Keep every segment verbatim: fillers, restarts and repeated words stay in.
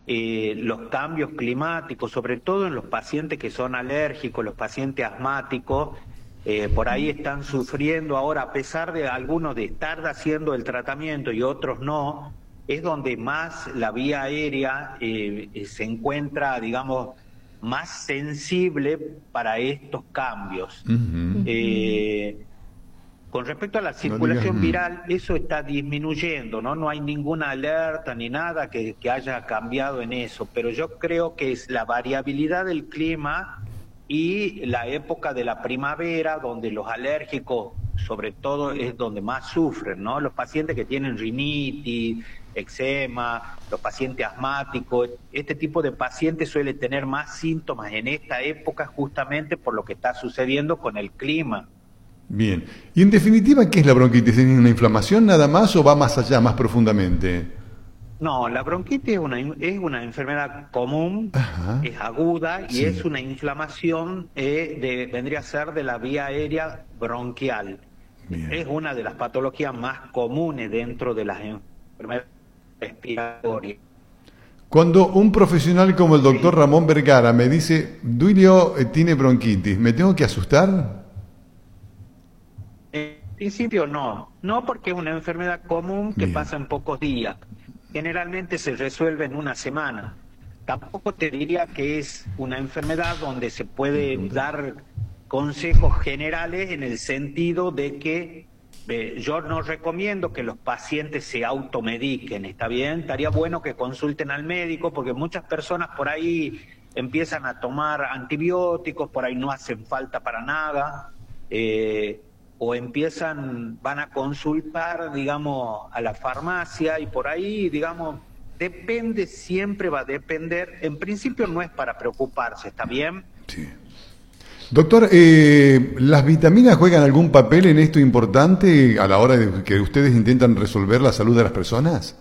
eh, los cambios climáticos, sobre todo en los pacientes que son alérgicos, los pacientes asmáticos, eh, por ahí están sufriendo ahora, a pesar de algunos de estar haciendo el tratamiento y otros no, es donde más la vía aérea eh, eh, se encuentra, digamos, más sensible para estos cambios. Uh-huh. Eh, con respecto a la circulación no digas, viral, eso está disminuyendo, ¿no? No hay ninguna alerta ni nada que, que haya cambiado en eso, pero yo creo que es la variabilidad del clima y la época de la primavera, donde los alérgicos, sobre todo, es donde más sufren, ¿no? Los pacientes que tienen rinitis, eczema, los pacientes asmáticos, este tipo de pacientes suele tener más síntomas en esta época justamente por lo que está sucediendo con el clima. Bien. Y en definitiva, ¿qué es la bronquitis? ¿Es una inflamación nada más o va más allá, más profundamente? No, la bronquitis es una, es una enfermedad común, Ajá. es aguda y Sí. es una inflamación, eh, de, vendría a ser de la vía aérea bronquial. Bien. Es una de las patologías más comunes dentro de las enfermedades respiratorias. Cuando un profesional como el doctor Ramón Vergara me dice, Duilio eh, tiene bronquitis, ¿me tengo que asustar? En principio no, no porque es una enfermedad común que Bien. pasa en pocos días. Generalmente se resuelve en una semana. Tampoco te diría que es una enfermedad donde se puede dar consejos generales en el sentido de que eh, yo no recomiendo que los pacientes se automediquen, ¿está bien? Estaría bueno que consulten al médico porque muchas personas por ahí empiezan a tomar antibióticos, por ahí no hacen falta para nada. Eh, o empiezan, van a consultar, digamos, a la farmacia y por ahí, digamos, depende, siempre va a depender. En principio no es para preocuparse, ¿está bien? Sí. Doctor, eh, ¿las vitaminas juegan algún papel en esto importante a la hora de que ustedes intentan resolver la salud de las personas?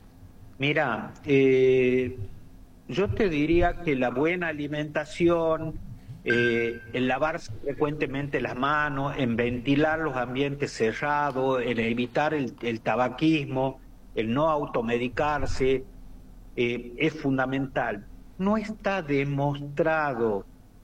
Mira, eh, yo te diría que la buena alimentación, Eh, en lavarse frecuentemente las manos, en ventilar los ambientes cerrados, en evitar el, el tabaquismo, el no automedicarse, eh, es fundamental. No está demostrado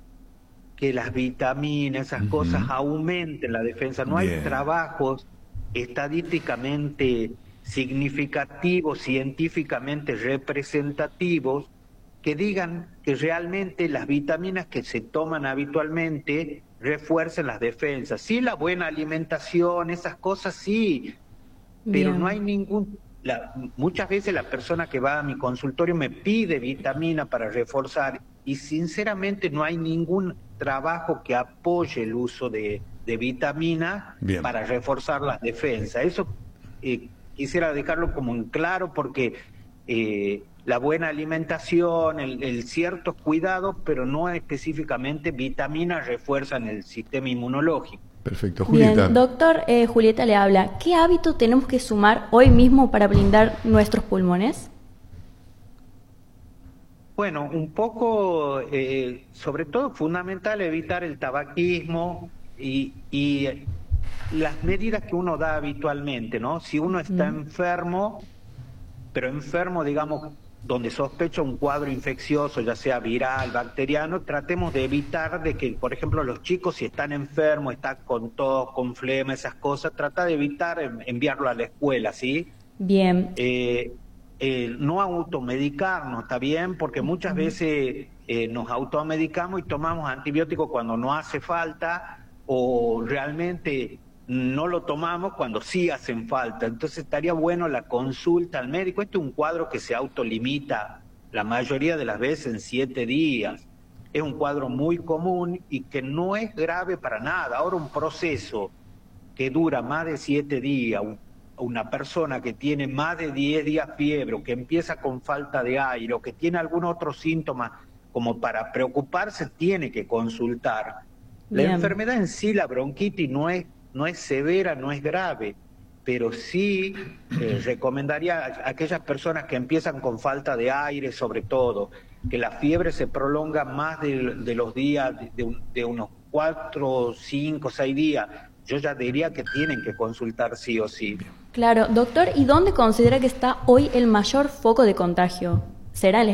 que las vitaminas, esas Uh-huh. cosas aumenten la defensa. No hay Bien. trabajos estadísticamente significativos, científicamente representativos, que digan que realmente las vitaminas que se toman habitualmente refuercen las defensas. Sí, la buena alimentación, esas cosas sí, pero Bien. no hay ningún... La, muchas veces la persona que va a mi consultorio me pide vitamina para reforzar y sinceramente no hay ningún trabajo que apoye el uso de, de vitamina Bien. para reforzar las defensas. Eso eh, quisiera dejarlo como en claro porque... Eh, la buena alimentación, el, el ciertos cuidados, pero no específicamente vitaminas refuerzan el sistema inmunológico. Perfecto. Julieta. Bien, doctor, eh, Julieta le habla. ¿Qué hábito tenemos que sumar hoy mismo para blindar nuestros pulmones? Bueno, un poco, eh, sobre todo fundamental evitar el tabaquismo y, y las medidas que uno da habitualmente, ¿no? Si uno está Mm. enfermo, pero enfermo, digamos, donde sospecha un cuadro infeccioso, ya sea viral, bacteriano, tratemos de evitar de que, por ejemplo, los chicos si están enfermos, están con tos, con flema, esas cosas, trata de evitar enviarlo a la escuela, ¿sí? Bien. Eh, eh, no automedicarnos, ¿está bien? Porque muchas veces eh, nos automedicamos y tomamos antibióticos cuando no hace falta o realmente no lo tomamos cuando sí hacen falta. Entonces estaría bueno la consulta al médico. Este es un cuadro que se autolimita la mayoría de las veces en siete días. Es un cuadro muy común y que no es grave para nada. Ahora un proceso que dura más de siete días, un, una persona que tiene más de diez días fiebre, o que empieza con falta de aire, o que tiene algún otro síntoma como para preocuparse, tiene que consultar. La Bien. enfermedad en sí, la bronquitis, no es no es severa, no es grave, pero sí eh, recomendaría a aquellas personas que empiezan con falta de aire, sobre todo, que la fiebre se prolonga más de, de los días, de, de, de unos cuatro, cinco, seis días. Yo ya diría que tienen que consultar sí o sí. Claro, doctor, ¿y dónde considera que está hoy el mayor foco de contagio? ¿Será el